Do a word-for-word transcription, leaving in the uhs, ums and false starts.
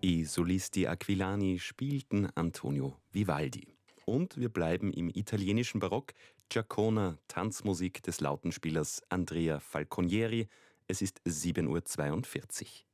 I Solisti Aquilani spielten Antonio Vivaldi. Und wir bleiben im italienischen Barock. Giacona, Tanzmusik des Lautenspielers Andrea Falconieri. Es ist sieben Uhr zweiundvierzig.